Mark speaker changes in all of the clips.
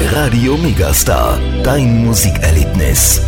Speaker 1: Radio Megastar, dein Musikerlebnis.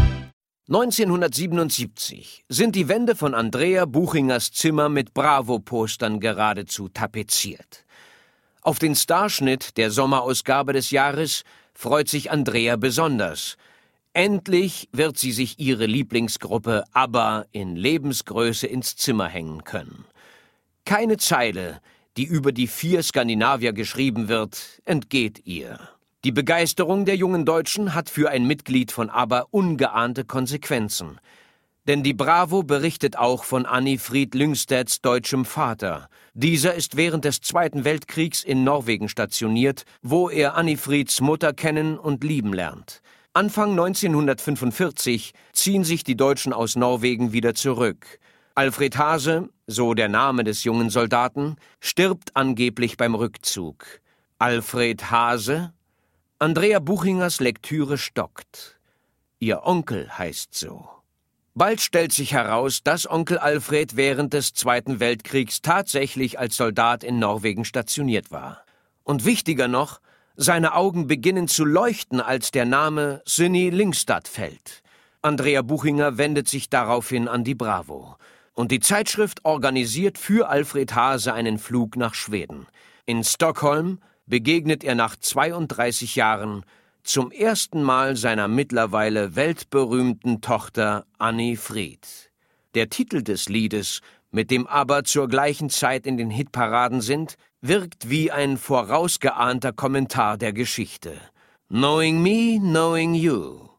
Speaker 2: 1977 sind die Wände von Andrea Buchingers Zimmer mit Bravo-Postern geradezu tapeziert. Auf den Starschnitt der Sommerausgabe des Jahres freut sich Andrea besonders. Endlich wird sie sich ihre Lieblingsgruppe ABBA in Lebensgröße ins Zimmer hängen können. Keine Zeile, die über die 4 Skandinavier geschrieben wird, entgeht ihr. Die Begeisterung der jungen Deutschen hat für ein Mitglied von ABBA ungeahnte Konsequenzen. Denn die Bravo berichtet auch von Anni-Frid Lyngstedts deutschem Vater. Dieser ist während des Zweiten Weltkriegs in Norwegen stationiert, wo er Anni-Frids Mutter kennen und lieben lernt. Anfang 1945 ziehen sich die Deutschen aus Norwegen wieder zurück. Alfred Hase, so der Name des jungen Soldaten, stirbt angeblich beim Rückzug. Alfred Hase? Andrea Buchingers Lektüre stockt. Ihr Onkel heißt so. Bald stellt sich heraus, dass Onkel Alfred während des Zweiten Weltkriegs tatsächlich als Soldat in Norwegen stationiert war. Und wichtiger noch, seine Augen beginnen zu leuchten, als der Name Synni Lyngstad fällt. Andrea Buchinger wendet sich daraufhin an die Bravo. Und die Zeitschrift organisiert für Alfred Hase einen Flug nach Schweden. In Stockholm begegnet er nach 32 Jahren zum ersten Mal seiner mittlerweile weltberühmten Tochter Anni-Frid. Der Titel des Liedes, mit dem ABBA zur gleichen Zeit in den Hitparaden sind, wirkt wie ein vorausgeahnter Kommentar der Geschichte. Knowing me, knowing you.